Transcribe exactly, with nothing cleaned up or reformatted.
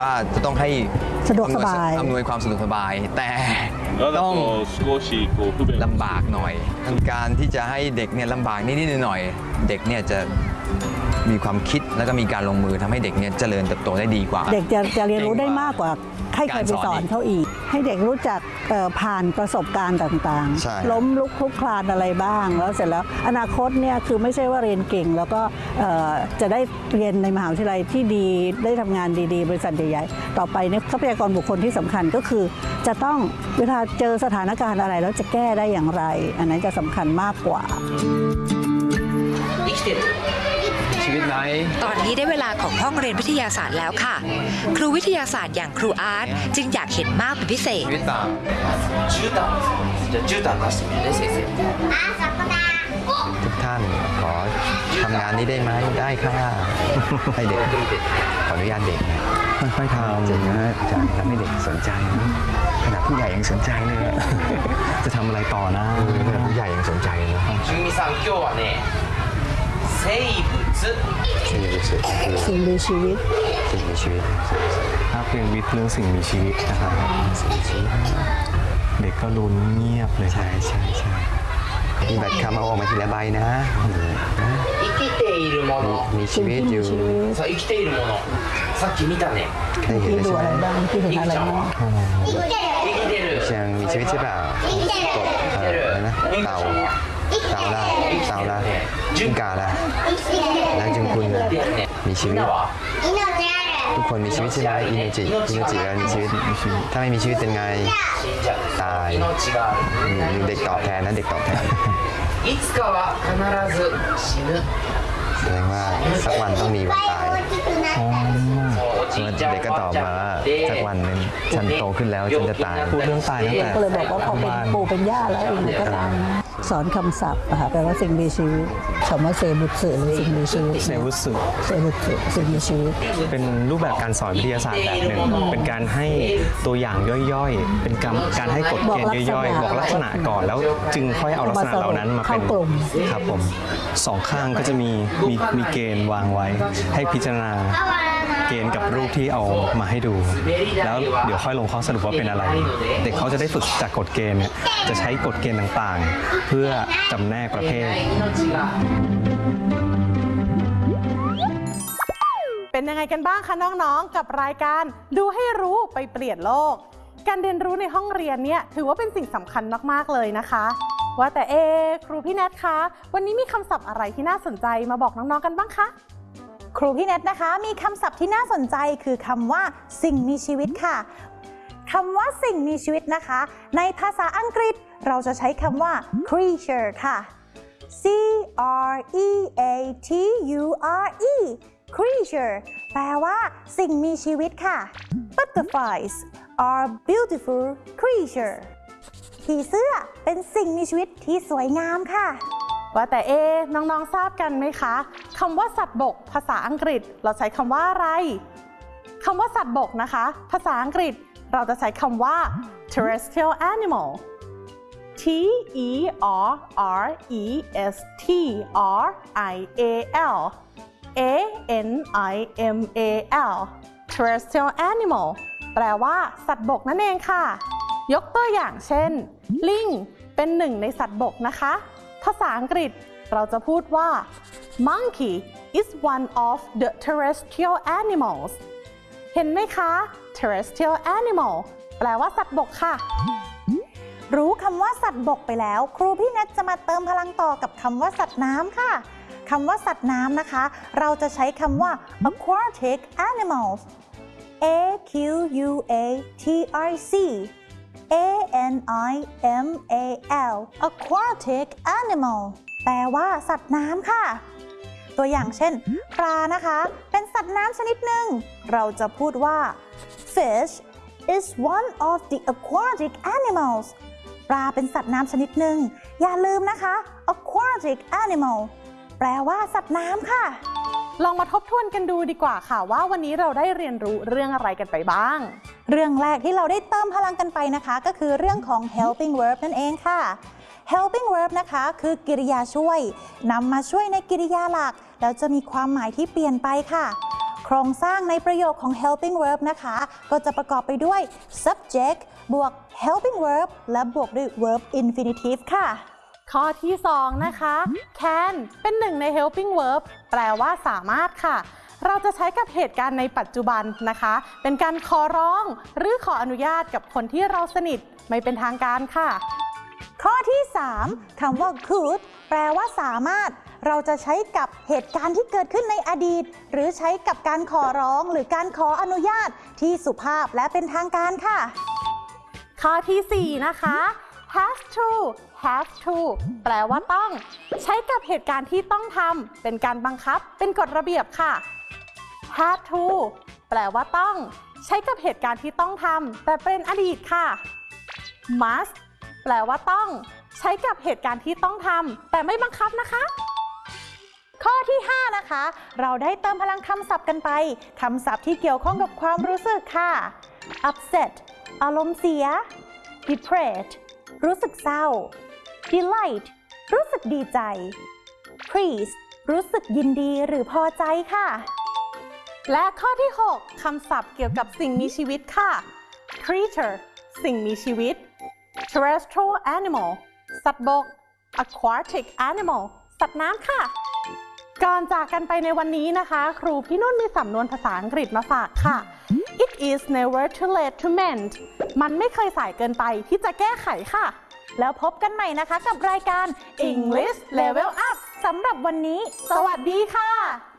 ว่าจะต้องให้สะดวกสบายอำนวยความสะดวกสบายแต่ต้องลำบากหน่อยการที่จะให้เด็กเนี่ยลำบากนิดๆหน่อยๆเด็กเนี่ยจะมีความคิดแล้วก็มีการลงมือทำให้เด็กเนี่ยเจริญเติบโตได้ดีกว่าเด็กจะจะเรียนรู้ได้มากกว่าใครเคยไปสอนเขาอีกให้เด็กรู้จักผ่านประสบการณ์ต่างๆล้มลุกคลุกคลานอะไรบ้างแล้วเสร็จแล้วอนาคตเนี่ยคือไม่ใช่ว่าเรียนเก่งแล้วก็จะได้เรียนในมหาวิทยาลัยที่ดีได้ทำงานดีๆบริษัทใหญ่ๆต่อไปเนี่ยทรัพยากรบุคคลที่สำคัญก็คือจะต้องเวลาเจอสถานการณ์อะไรแล้วจะแก้ได้อย่างไรอันนั้นจะสำคัญมากกว่าชีวิตไหนตอนนี้ได้เวลาของห้องเรียนวิทยาศาสตร์แล้วค่ะครูวิทยาศาสตร์อย่างครูอาร์ตจึงอยากเห็นมากเป็นพิเศษชีวิตต่างทุกท่านขอทำงานนี้ได้ไหมได้ค่ะให้เด็กขออนุญาตเด็กค่อยๆทำจริงนะอาจารย์ทำให้เด็กสนใจขนาดผู้ใหญ่ยังสนใจเลยจะทำอะไรต่อนะขนาดผู้ใหญ่ยังสนใจนะจุมิซัง今日はね生物สิ่งมีชีวิตสิ่งมีชีวิตสิ่งมีชีวิตถ้าเป็นวิทย์เรื่องสิ่งมีชีวิตนะครับเด็กก็ลุ้นเงียบเลยใช่ใช่ใช่มีแบบคำเอาออกมาทีละใบนะ生きているものมีชีวิตอยู่そう生きているものさっき見たねเคยเห็นใช่ไหมที่เห็นอะไรบ้าง生きてるยังมีชีวิตใช่เปล่ากบอะไรนะเต่าเต่าละเต่าละจิ้งก่าละแล้วจุงคุณนะมีชีวิตทุกคนมีชีวิตใช่ไหมอินโนจิอินโนจิแล้วมีชีวิตถ้าไม่มีชีวิตเป็นไงตายมีเด็กตอบแทนนะเด็กตอบแทนいつかは必ず死ぬแสดงว่าสักวันต้องมีวันตายเด็กก็ตอบมาสักวันหนึ่งฉันโตขึ้นแล้วฉันจะตายพูดเรื่องตายตั้งแต่ก็เลยบอกว่าพอเป็นปู่เป็นย่าแล้วเองก็ตายสอนคำศัพท์ค่ะแปลว่าสิ่งมีชีวิตคำว่าเซบุตสึหรือสิ่งมีชีวิตเซบุตสึเซบุตสึสิ่งมีชีวิตเป็นรูปแบบการสอนวิทยาศาสตร์แบบหนึ่งเป็นการให้ตัวอย่างย่อยๆเป็นการการให้กฎเกณฑ์ย่อยๆบอกลักษณะก่อนแล้วจึงค่อยเอาลักษณะเหล่านั้นมาเป็นครับผมสองข้างก็จะมีมีมีเกณฑ์วางไว้ให้พิจารณาเกณฑ์กับรูปที่เอามาให้ดูแล้วเดี๋ยวค่อยลงข้อสรุปว่าเป็นอะไรเด็กเขาจะได้ฝึกจากกฎเกณฑ์เนี่ยจะใช้กฎเกณฑ์ต่างๆเพื่อจำแนกประเภทเป็นยังไงกันบ้างคะน้องๆกับรายการดูให้รู้ไปเปลี่ยนโลกการเรียนรู้ในห้องเรียนเนี่ยถือว่าเป็นสิ่งสำคัญมากๆเลยนะคะว่าแต่เอครูพี่แนทคะวันนี้มีคำศัพท์อะไรที่น่าสนใจมาบอกน้องๆกันบ้างคะครูพี่แนทนะคะมีคำศัพท์ที่น่าสนใจคือคำว่าสิ่งมีชีวิตค่ะคำว่าสิ่งมีชีวิตนะคะในภาษาอังกฤษเราจะใช้คำว่า creature ค่ะ C R E A T U R E creature แปลว่าสิ่งมีชีวิตค่ะ Butterflies are beautiful creature ผีเสื้อเป็นสิ่งมีชีวิตที่สวยงามค่ะว่าแต่เอน้องๆทราบกันไหมคะคำว่าสัตว์บกภาษาอังกฤษเราใช้คำว่าอะไรคำว่าสัตว์บกนะคะภาษาอังกฤษเราจะใช้คำว่า terrestrial animal T E R R E S T R I A L A N I M A L terrestrial animal แปลว่าสัตว์บกนั่นเองค่ะยกตัวอย่างเช่นลิงเป็นหนึ่งในสัตว์บกนะคะภาษาอังกฤษเราจะพูดว่า monkey is one of the terrestrial animals เห็นไหมคะ terrestrial animal แปลว่าสัตว์บกค่ะรู้คำว่าสัตว์บกไปแล้วครูพี่แนทจะมาเติมพลังต่อกับคำว่าสัตว์น้ำค่ะคำว่าสัตว์น้ำนะคะเราจะใช้คำว่า aquatic animals A Q U A T R C A N I M A L aquatic animal แปลว่าสัตว์น้ำค่ะตัวอย่างเช่นปลานะคะเป็นสัตว์น้ำชนิดหนึ่งเราจะพูดว่า fish is one of the aquatic animals ปลาเป็นสัตว์น้ำชนิดหนึ่งอย่าลืมนะคะ aquatic animal แปลว่าสัตว์น้ำค่ะลองมาทบทวนกันดูดีกว่าค่ะว่าวันนี้เราได้เรียนรู้เรื่องอะไรกันไปบ้างเรื่องแรกที่เราได้เติมพลังกันไปนะคะก็คือเรื่องของ helping verb นั่นเองค่ะ helping verb นะคะคือกริยาช่วยนำมาช่วยในกริยาหลักแล้วจะมีความหมายที่เปลี่ยนไปค่ะคครงสร้างในประโยคของ helping verb นะคะก็จะประกอบไปด้วย subject บวก helping verb และบวกด้วย verb infinitive ค่ะข้อที่สองนะคะ can เป็นหนึ่งใน helping verb แปลว่าสามารถค่ะเราจะใช้กับเหตุการณ์ในปัจจุบันนะคะเป็นการขอร้องหรือขออนุญาตกับคนที่เราสนิทไม่เป็นทางการค่ะข้อที่สามคำว่า could แปลว่าสามารถเราจะใช้กับเหตุการณ์ที่เกิดขึ้นในอดีตหรือใช้กับการขอร้องหรือการขออนุญาตที่สุภาพและเป็นทางการค่ะข้อที่สี่นะคะ have to have to แปลว่าต้องใช้กับเหตุการณ์ที่ต้องทำเป็นการบังคับเป็นกฎระเบียบค่ะ have to แปลว่าต้องใช้กับเหตุการณ์ที่ต้องทำแต่เป็นอดีตค่ะ must แปลว่าต้องใช้กับเหตุการณ์ที่ต้องทำแต่ไม่บังคับนะคะข้อที่ห้านะคะเราได้เติมพลังคำศัพท์กันไปคำศัพท์ที่เกี่ยวข้องกับความรู้สึกค่ะ upset อารมณ์เสีย depressed รู้สึกเศร้า delight รู้สึกดีใจ please รู้สึกยินดีหรือพอใจค่ะและข้อที่หกคำศัพท์เกี่ยวกับสิ่งมีชีวิตค่ะ creature สิ่งมีชีวิต terrestrial animal สัตว์บก aquatic animal สัตว์น้ำค่ะก่อนจากกันไปในวันนี้นะคะครูพี่นุ่นมีสำนวนภาษาอังกฤษมาฝากค่ะ It is never too late to mend มันไม่เคยสายเกินไปที่จะแก้ไขค่ะแล้วพบกันใหม่นะคะกับรายการ English Level Up สำหรับวันนี้สวัสดีค่ะ